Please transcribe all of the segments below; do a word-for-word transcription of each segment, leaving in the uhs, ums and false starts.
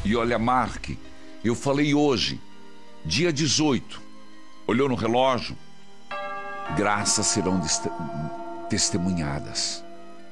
E olha, Marque, eu falei hoje, dia dezoito, olhou no relógio, graças serão testemunhadas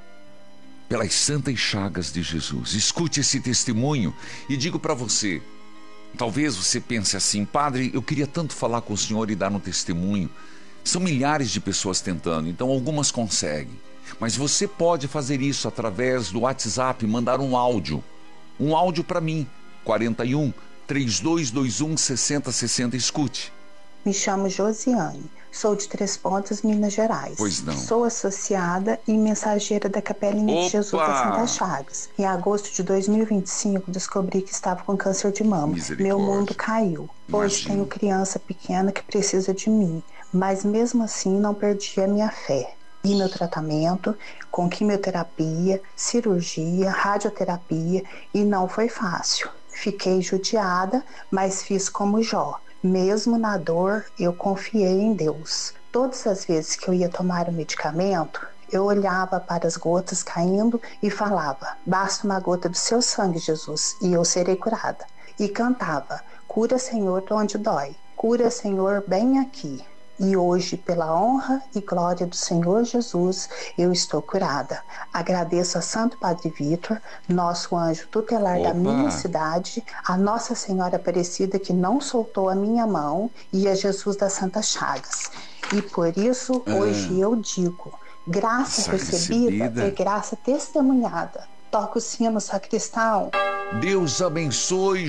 pelas santas chagas de Jesus. Escute esse testemunho e digo para você, talvez você pense assim: padre, eu queria tanto falar com o senhor e dar um testemunho. São milhares de pessoas tentando, então algumas conseguem. Mas você pode fazer isso através do WhatsApp, mandar um áudio. Um áudio para mim, quarenta e um, trinta e dois vinte e um, sessenta sessenta. Escute. Me chamo Josiane, sou de Três Pontas, Minas Gerais. Pois não. Sou associada e mensageira da Capelinha Opa! de Jesus das Santas Chagas. Em agosto de dois mil e vinte e cinco, descobri que estava com câncer de mama. Meu mundo caiu. Hoje Imagina. tenho criança pequena que precisa de mim, mas mesmo assim não perdi a minha fé. E meu tratamento com quimioterapia, cirurgia, radioterapia, e não foi fácil. Fiquei judiada, mas fiz como Jó. Mesmo na dor, eu confiei em Deus. Todas as vezes que eu ia tomar o medicamento, eu olhava para as gotas caindo e falava: basta uma gota do seu sangue, Jesus, e eu serei curada. E cantava: cura, Senhor, onde dói. Cura, Senhor, bem aqui. E hoje, pela honra e glória do Senhor Jesus, eu estou curada. Agradeço a Santo Padre Vítor, nosso anjo tutelar Opa. da minha cidade, a Nossa Senhora Aparecida, que não soltou a minha mão, e a Jesus das Santas Chagas. E por isso, Ah. hoje eu digo: graça Graça recebida, recebida. é graça testemunhada. Toca o sino, sacristão. Deus abençoe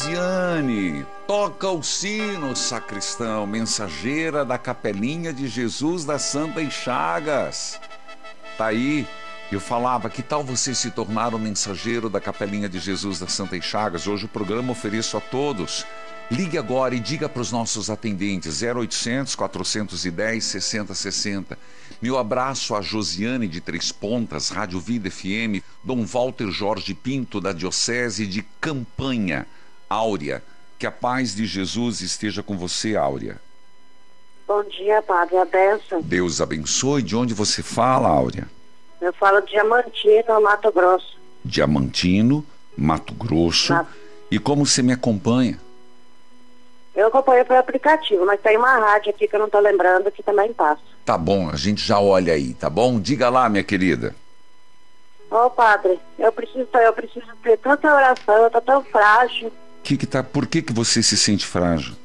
Josiane. Toca o sino, sacristão, mensageira da Capelinha de Jesus das Santas Chagas. Tá aí. Eu falava, que tal você se tornar o mensageiro da Capelinha de Jesus das Santas Chagas? Hoje o programa ofereço a todos. Ligue agora e diga para os nossos atendentes, zero oitocentos, quatrocentos e dez, sessenta sessenta. Meu abraço a Josiane de Três Pontas, Rádio Vida F M, Dom Walter Jorge Pinto, da Diocese de Campanha. Áurea, que a paz de Jesus esteja com você, Áurea. Bom dia, padre, a benção. Deus abençoe. De onde você fala, Áurea? Eu falo de Diamantino, Mato Grosso. Diamantino, Mato Grosso. Mato. E como você me acompanha? Eu acompanho pelo aplicativo, mas tem uma rádio aqui que eu não tô lembrando que também passa. Tá bom, a gente já olha aí, tá bom? Diga lá, minha querida. Ô, padre, eu preciso, eu preciso ter tanta oração, eu tô tão frágil. Que que tá, por que que você se sente frágil?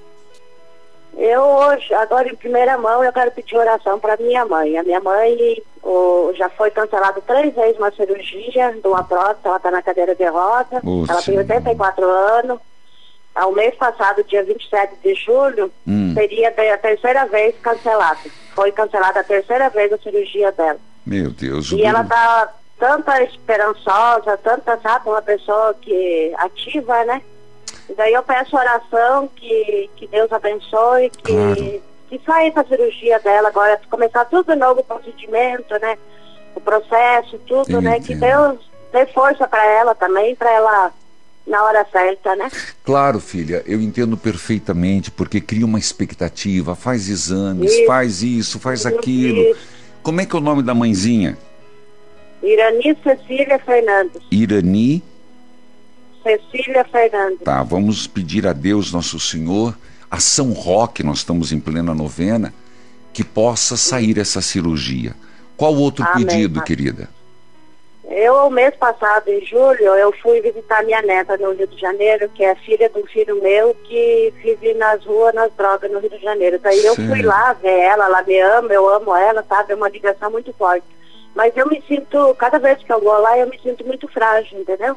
Eu hoje, agora em primeira mão, eu quero pedir oração para minha mãe. A minha mãe oh, já foi cancelada três vezes uma cirurgia de uma prótese, ela tá na cadeira de roda, Oh, ela Senhor. tem oitenta e quatro anos. Ao mês passado, dia vinte e sete de julho, Hum. seria a terceira vez cancelada. Foi cancelada a terceira vez a cirurgia dela. Meu Deus. o E ela Deus- tá tanta esperançosa, tanta, sabe, uma pessoa que ativa, né? E daí eu peço oração, que, que Deus abençoe, que, Claro. que saia essa cirurgia dela agora, começar tudo de novo, o procedimento, né? O processo, tudo, Eu né? Que entendo. Deus dê força para ela também, para ela na hora certa, né? Claro, filha, eu entendo perfeitamente, porque cria uma expectativa, faz exames, Isso. faz isso, faz aquilo. Isso. Como é que é o nome da mãezinha? Irani Cecília Fernandes. Irani. Cecília Fernandes. Tá, vamos pedir a Deus, nosso Senhor, a São Roque, nós estamos em plena novena, que possa sair essa cirurgia. Qual outro Amém, pedido, Pai. querida? Eu, mês passado, em julho, eu fui visitar minha neta no Rio de Janeiro, que é filha de um filho meu que vive nas ruas, nas drogas no Rio de Janeiro. Daí eu Sério? fui lá ver ela, ela me ama, eu amo ela, sabe? É uma ligação muito forte. Mas eu me sinto, cada vez que eu vou lá, eu me sinto muito frágil, entendeu?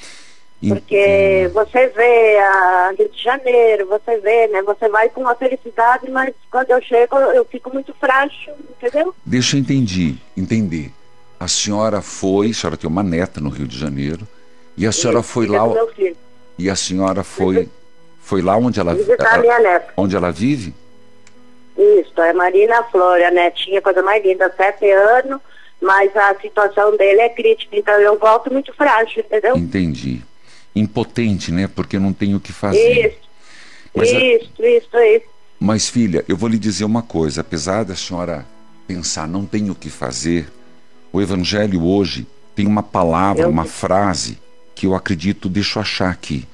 Porque você vê a Rio de Janeiro, você vê, né? Você vai com uma felicidade, mas quando eu chego, eu fico muito frágil, entendeu? Deixa eu entendi, entender. A senhora foi, a senhora tem uma neta no Rio de Janeiro, e a senhora Isso, foi filha lá, do meu filho. e a senhora foi, foi lá onde ela, Visitar ela- minha neta. onde ela vive? Isso, é Marina Flor, a netinha, coisa mais linda, sete anos, mas a situação dele é crítica, então eu volto muito frágil, entendeu? Entendi. Impotente, né? Porque não tem o que fazer. Isso, Mas a- isso, isso, isso. Mas, filha, eu vou lhe dizer uma coisa. Apesar da senhora pensar, não tem o que fazer, o Evangelho hoje tem uma palavra, Eu- uma frase que eu acredito, deixa eu achar aqui.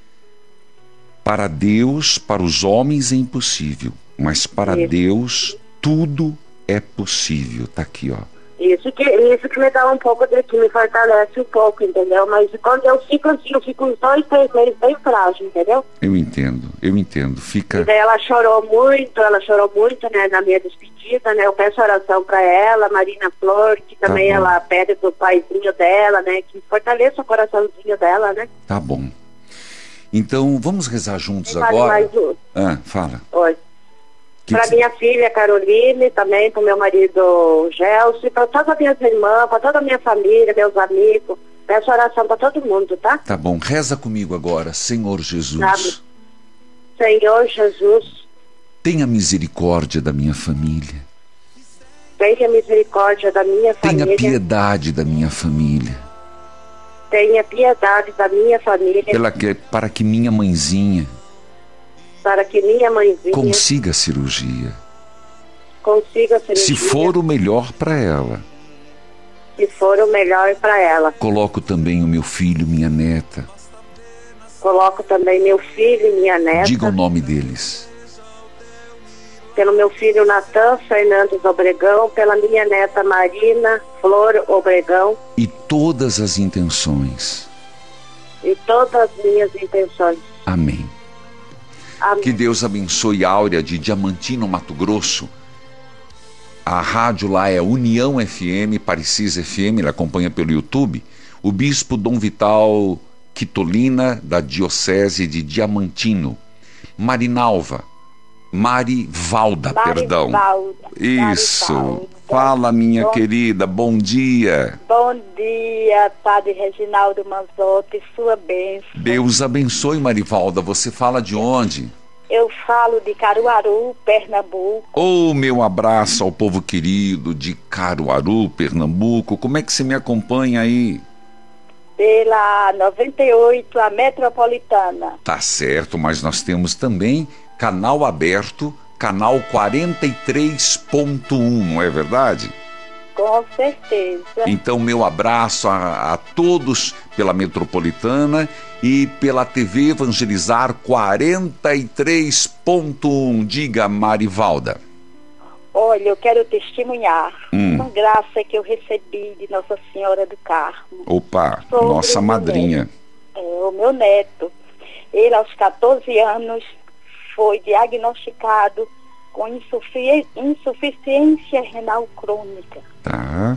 Para Deus, para os homens é impossível, mas para Isso. Deus tudo é possível. Tá aqui, ó. Isso que, isso que me dá um pouco de que me fortalece um pouco, entendeu? Mas quando eu fico assim, eu fico uns dois, três meses bem frágil, entendeu? Eu entendo, eu entendo. Fica... E daí ela chorou muito, ela chorou muito, né, na minha despedida, né? Eu peço oração pra ela, Marina Flor, que também Tá bom. ela pede pro paizinho dela, né? Que fortaleça o coraçãozinho dela, né? Tá bom. Então, vamos rezar juntos E vale agora? mais um. Ah, fala. Oi. Que Para que minha filha Caroline, também para o meu marido Gelson, para todas as minhas irmãs, para toda a minha família, meus amigos. Peço oração para todo mundo, tá? Tá bom, reza comigo agora, Senhor Jesus. Sabe? Senhor Jesus, Tenha misericórdia da minha família. tenha misericórdia da minha Tenha família. piedade da minha família. Tenha piedade da minha família. Pela que, para que minha mãezinha Para que minha mãezinha consiga a cirurgia. consiga a cirurgia. Se for o melhor para ela. Se for o melhor para ela. Coloco também o meu filho, minha neta. Coloco também meu filho e minha neta. Diga o nome deles. Pelo meu filho Natan Fernandes Obregão, pela minha neta Marina Flor Obregão. E todas as intenções. E todas as minhas intenções. Amém. Amém. Que Deus abençoe a Áurea de Diamantino, Mato Grosso. A rádio lá é União F M, Parecis F M, ele acompanha pelo YouTube. O bispo Dom Vital Quitolina, da Diocese de Diamantino. Marinalva, Marivalda, perdão. Marivalda. Isso. Marivalda. Fala, minha Bom, querida, bom dia. bom dia, Padre Reginaldo Manzotti, sua bênção. Deus abençoe, Marivalda. Você fala de onde? Eu falo de Caruaru, Pernambuco. Oh, meu abraço ao povo querido de Caruaru, Pernambuco. Como é que você me acompanha aí? Pela noventa e oito, a Metropolitana. Tá certo, mas nós temos também canal aberto, canal quarenta e três ponto um, não é verdade? Com certeza. Então, meu abraço a, a todos pela Metropolitana e pela T V Evangelizar quarenta e três ponto um. Diga, Marivalda. Olha, eu quero testemunhar Hum. uma graça que eu recebi de Nossa Senhora do Carmo. Opa, Sobre nossa o meu madrinha. neto. É, o meu neto. Ele, aos catorze anos, foi diagnosticado com insufi- insuficiência renal crônica. Tá.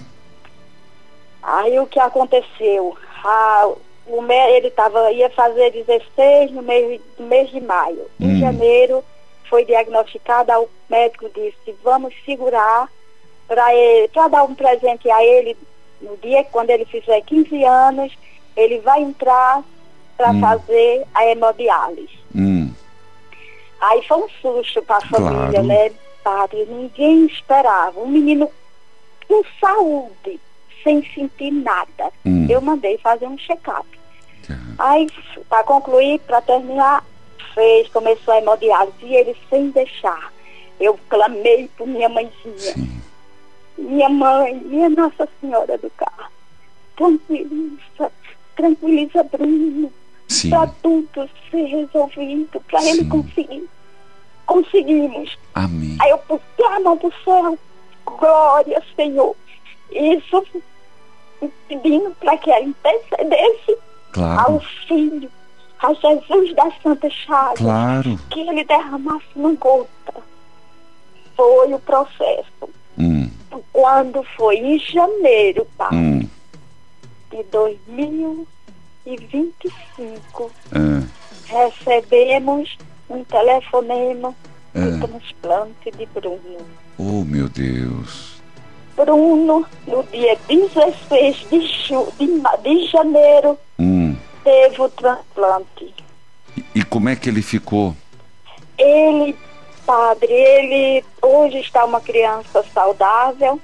Aí o que aconteceu? Ah, o mé- ele tava, ia fazer dezesseis no mês, no mês de maio. Em Hum. janeiro foi diagnosticado, o médico disse, vamos segurar para dar um presente a ele no dia quando ele fizer quinze anos, ele vai entrar para Hum. fazer a hemodiálise. Hum. Aí foi um susto para a família, Claro. né, padre? Ninguém esperava. Um menino com saúde, sem sentir nada. Hum. Eu mandei fazer um check-up. Tá. Aí, para concluir, para terminar, fez, começou a hemodiálise e ele sem deixar. Eu clamei por minha mãezinha. Sim. Minha mãe, minha Nossa Senhora do Carmo, tranquiliza, tranquiliza Bruno, Sim. para tudo ser resolvido, para ele Sim. conseguir. Conseguimos. Amém. Aí eu pus a mão pro céu, glória, Senhor. Isso pedindo para que ela intercedesse Claro. ao Filho, a Jesus da Santa Chaga, Claro. que ele derramasse uma gota. Foi o processo. Hum. Quando foi em janeiro, tá? Hum. De dois mil e vinte e cinco, Ah. recebemos um telefonema Ah. de transplante de Bruno. Oh, meu Deus. Bruno, no dia dezesseis de, ju- de, ma- de janeiro, Hum. teve o transplante. E, e como é que ele ficou? Ele, padre, ele hoje está uma criança saudável,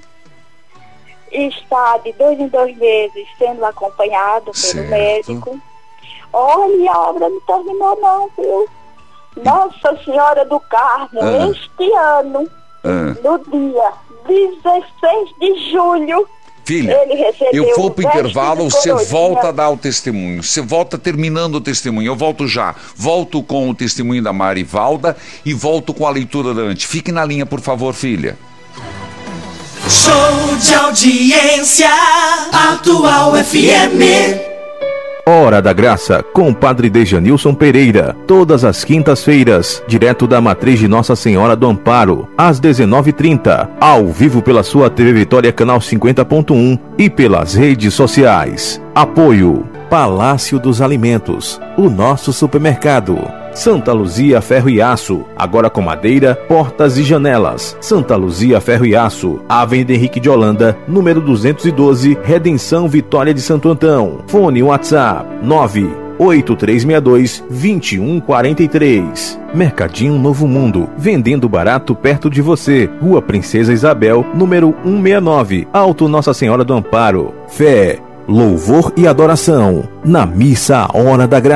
está de dois em dois meses sendo acompanhado pelo Certo. médico. Olha, a obra não terminou não, viu? Nossa Senhora do Carmo, Ah. este ano, Ah. no dia dezesseis de julho, Filha, ele recebeu eu vou pro um intervalo, veste de você coroinha. volta a dar o testemunho. Você volta terminando o testemunho. Eu volto já. Volto com o testemunho da Marivalda e volto com a leitura da Ante. Fique na linha, por favor, filha. Show de audiência, Atual F M. Hora da Graça, com o Padre Dejanilson Pereira, todas as quintas-feiras, direto da Matriz de Nossa Senhora do Amparo, às dezenove e trinta, ao vivo pela sua T V Vitória, canal cinquenta ponto um e pelas redes sociais. Apoio Palácio dos Alimentos, o nosso supermercado. Santa Luzia Ferro e Aço, agora com madeira, portas e janelas. Santa Luzia Ferro e Aço, Avenida Henrique de Holanda, número duzentos e doze, Redenção Vitória de Santo Antão. Fone WhatsApp nove oito três seis dois, dois um quatro três. Mercadinho Novo Mundo, vendendo barato perto de você. Rua Princesa Isabel, número cento e sessenta e nove, Alto Nossa Senhora do Amparo. Fé, louvor e adoração na missa Hora da Graça.